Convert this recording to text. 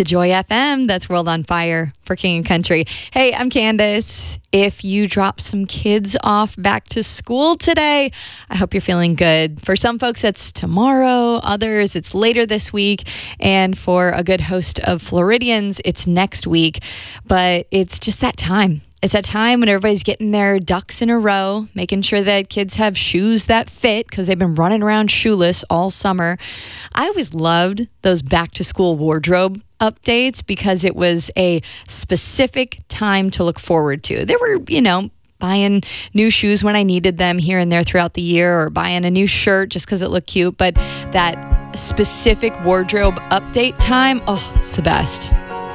The Joy FM, that's World on Fire for King and Country. Hey, I'm Candace. If you drop some kids off back to school today, I hope you're feeling good. For some folks, it's tomorrow. Others, it's later this week. And for a good host of Floridians, it's next week. But it's just that time. It's that time when everybody's getting their ducks in a row, making sure that kids have shoes that fit because they've been running around shoeless all summer. I always loved those back to school wardrobe updates because it was a specific time to look forward to. There were, buying new shoes when I needed them here and there throughout the year, or buying a new shirt just because it looked cute. But that specific wardrobe update time, oh, it's the best.